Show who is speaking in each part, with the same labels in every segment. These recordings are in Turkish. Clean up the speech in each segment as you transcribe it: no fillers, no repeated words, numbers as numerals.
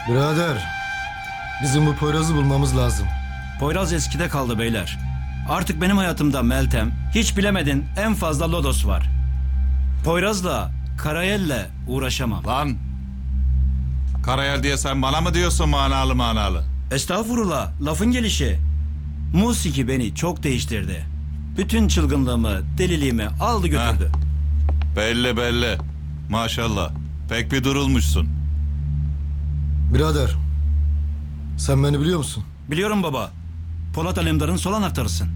Speaker 1: Birader, bizim bu Poyraz'ı bulmamız lazım.
Speaker 2: Poyraz eskide kaldı beyler. Artık benim hayatımda Meltem, hiç bilemedin en fazla Lodos var. Poyraz'la, Karayel'le uğraşamam.
Speaker 3: Lan! Karayel diye sen bana mı diyorsun manalı manalı?
Speaker 2: Estağfurullah, lafın gelişi. Musiki beni çok değiştirdi. Bütün çılgınlığımı, deliliğimi aldı götürdü.
Speaker 3: Belli belli. Maşallah. Pek bir durulmuşsun.
Speaker 1: Birader, sen beni biliyor musun?
Speaker 2: Biliyorum baba. Polat Alemdar'ın sol anahtarısın.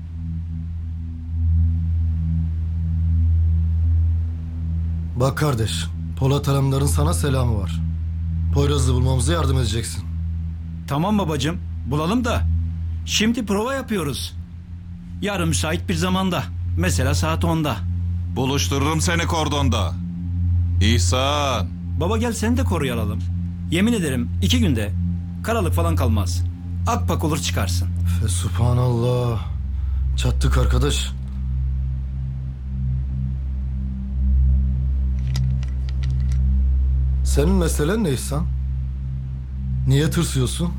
Speaker 1: Bak kardeş, Polat Alemdar'ın sana selamı var. Poyraz'ı bulmamıza yardım edeceksin.
Speaker 2: Tamam babacığım, bulalım da. Şimdi prova yapıyoruz. Yarın müsait bir zamanda. Mesela saat 10'da.
Speaker 3: Buluştururum seni kordonda. İhsan.
Speaker 2: Baba gel seni de koruyalım. Yemin ederim 2 günde karalık falan kalmaz. Akpak olur çıkarsın.
Speaker 1: Fesubhanallah. Çattık arkadaş. Senin meselen ne İhsan? Niye tırsıyorsun?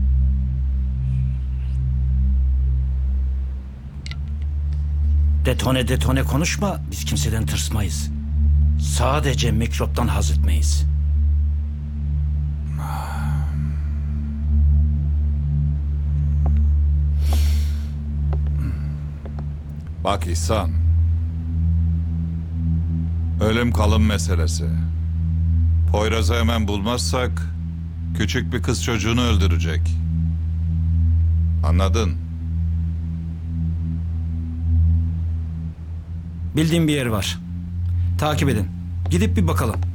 Speaker 2: Detone konuşma, biz kimseden tırsmayız. Sadece mikroptan haz etmeyiz.
Speaker 3: Bak İhsan. Ölüm kalım meselesi. Poyraz'ı hemen bulmazsak küçük bir kız çocuğunu öldürecek. Anladın?
Speaker 2: Bildiğim bir yer var. Takip edin. Gidip bir bakalım.